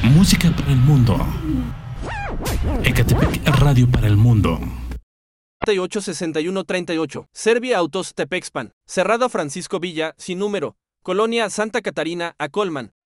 Música para el mundo. Ecatepec Radio para el mundo. 386138. Serbia Autos Tepexpan. Cerrado Francisco Villa, sin número. Colonia Santa Catarina, Acolman.